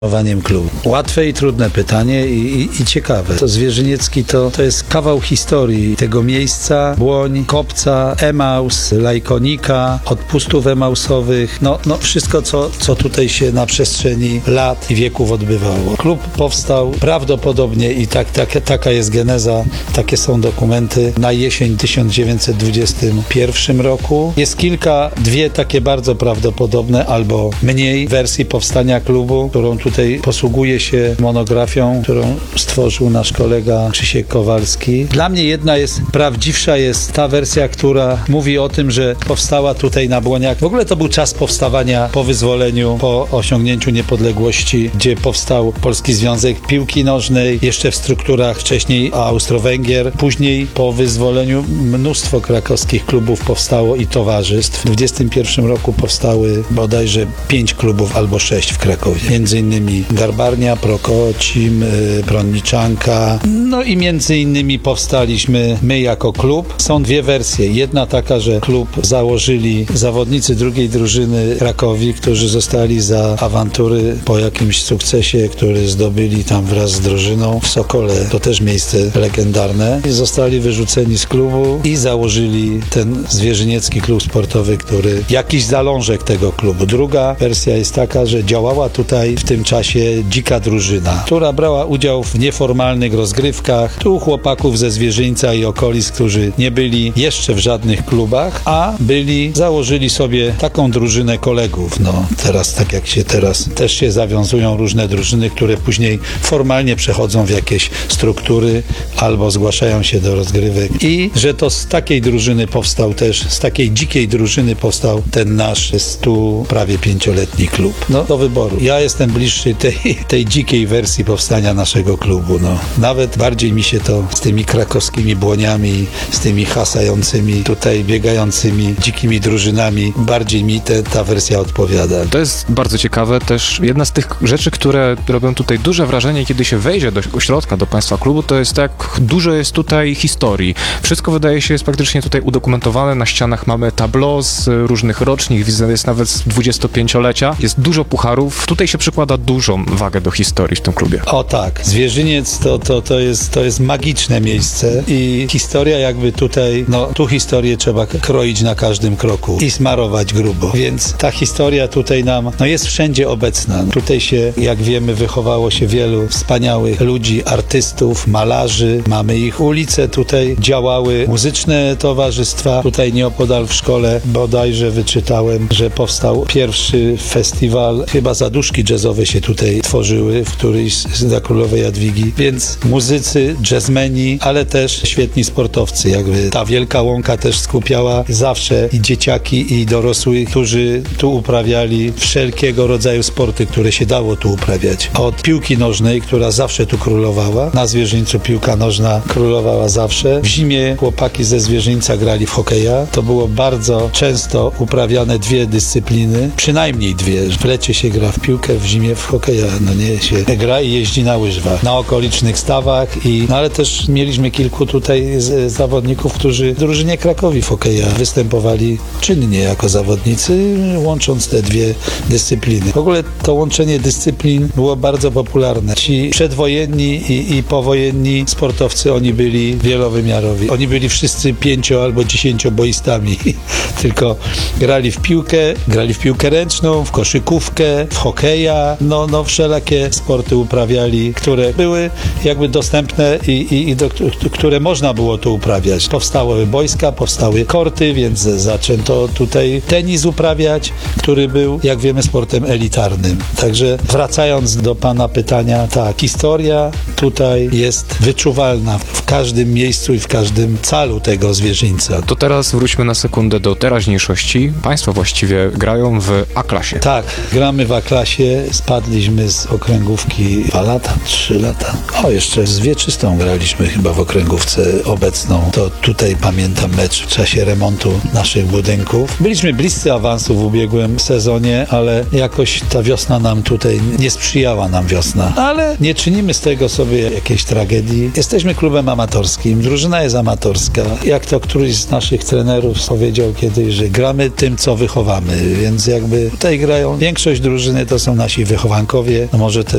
klubu. Łatwe i trudne pytanie i ciekawe. To Zwierzyniecki to jest kawał historii tego miejsca, Błoń, Kopca, Emaus, Lajkonika, odpustów emausowych, no wszystko, co tutaj się na przestrzeni lat i wieków odbywało. Klub powstał prawdopodobnie i taka jest geneza, takie są dokumenty, na jesień 1921 roku. Jest dwie takie bardzo prawdopodobne albo mniej wersji powstania klubu, którą tutaj posługuje się monografią, którą stworzył nasz kolega Krzysiek Kowalski. Dla mnie jedna jest prawdziwsza, jest ta wersja, która mówi o tym, że powstała tutaj na Błoniach. W ogóle to był czas powstawania po wyzwoleniu, po osiągnięciu niepodległości, gdzie powstał Polski Związek Piłki Nożnej, jeszcze w strukturach wcześniej Austro-Węgier. Później po wyzwoleniu mnóstwo krakowskich klubów powstało i towarzystw. W 1921 roku powstały bodajże 5 klubów albo 6 w Krakowie. Między innymi Garbarnia, Prokocim, Bronniczanka. No i między innymi powstaliśmy my jako klub. Są dwie wersje. Jedna taka, że klub założyli zawodnicy drugiej drużyny Krakowi, którzy zostali za awantury po jakimś sukcesie, który zdobyli tam wraz z drużyną w Sokole. To też miejsce legendarne. I zostali wyrzuceni z klubu i założyli ten Zwierzyniecki Klub Sportowy, który jakiś zalążek tego klubu. Druga wersja jest taka, że działała tutaj w tym czasie dzika drużyna, która brała udział w nieformalnych rozgrywkach. Tu chłopaków ze Zwierzyńca i okolic, którzy nie byli jeszcze w żadnych klubach, a założyli sobie taką drużynę kolegów. No teraz, tak jak się teraz też się zawiązują różne drużyny, które później formalnie przechodzą w jakieś struktury albo zgłaszają się do rozgrywek. I że to z takiej drużyny powstał też, z takiej dzikiej drużyny powstał ten nasz prawie 5-letni klub. No do wyboru. Ja jestem bliższy tej dzikiej wersji powstania naszego klubu. No. Nawet bardziej mi się to z tymi krakowskimi Błoniami, z tymi hasającymi tutaj biegającymi dzikimi drużynami, bardziej mi ta wersja odpowiada. To jest bardzo ciekawe, też jedna z tych rzeczy, które robią tutaj duże wrażenie, kiedy się wejdzie do ośrodka, do państwa klubu, to jest jak dużo jest tutaj historii. Wszystko wydaje się jest praktycznie tutaj udokumentowane, na ścianach mamy tableau z różnych rocznik, widzę, jest nawet z 25-lecia, jest dużo pucharów, tutaj się przykłada dużą wagę do historii w tym klubie. O tak, Zwierzyniec to jest magiczne miejsce i historia jakby tutaj, tu historię trzeba kroić na każdym kroku i smarować grubo, więc ta historia tutaj nam, jest wszędzie obecna. Tutaj się, jak wiemy, wychowało się wielu wspaniałych ludzi, artystów, malarzy, mamy ich ulice, tutaj działały muzyczne towarzystwa, tutaj nieopodal w szkole bodajże wyczytałem, że powstał pierwszy festiwal, chyba zaduszki jazzowe się tutaj tworzyły w którejś dla Królowej Jadwigi, więc muzycy, jazzmeni, ale też świetni sportowcy, jakby ta Wielka Łąka też skupiała zawsze i dzieciaki, i dorosłych, którzy tu uprawiali wszelkiego rodzaju sporty, które się dało tu uprawiać. Od piłki nożnej, która zawsze tu królowała, na Zwierzyńcu piłka nożna królowała zawsze. W zimie chłopaki ze Zwierzyńca grali w hokeja. To było bardzo często uprawiane dwie dyscypliny, przynajmniej dwie. W lecie się gra w piłkę, w zimie w hokeja. Się gra i jeździ na łyżwach, na okolicznych stawach ale też mieliśmy kilku tutaj zawodników, którzy w drużynie Krakowi w hokeja występowali czynnie jako zawodnicy, łącząc te dwie dyscypliny. W ogóle to łączenie dyscyplin było bardzo popularne. Ci przedwojenni i powojenni sportowcy, oni byli wielowymiarowi. Oni byli wszyscy 5- albo 10-boistami. Tylko grali w piłkę ręczną, w koszykówkę, w hokeja, wszelakie sporty uprawiali, które były jakby dostępne i które można było tu uprawiać. Powstały boiska, powstały korty, więc zaczęto tutaj tenis uprawiać, który był, jak wiemy, sportem elitarnym. Także wracając do pana pytania, tak, historia tutaj jest wyczuwalna w każdym miejscu i w każdym calu tego Zwierzyńca. To teraz wróćmy na sekundę do teraźniejszości. Państwo właściwie grają w A-klasie. Tak, gramy w A-klasie. Spadliśmy z okręgówki 2 lata, 3 lata. Jeszcze z Wieczystą graliśmy chyba w okręgówce obecną. To tutaj pamiętam mecz w czasie remontu naszych budynków. Byliśmy bliscy awansu w ubiegłym sezonie, ale jakoś ta wiosna nam tutaj nie sprzyjała nam wiosna. Ale nie czynimy z tego sobie jakiejś tragedii. Jesteśmy klubem amatorskim, drużyna jest amatorska. Jak to któryś z naszych trenerów powiedział kiedyś, że gramy tym, co wychowamy, więc jakby tutaj grają większość drużyny to są nasi wychowankowie, może też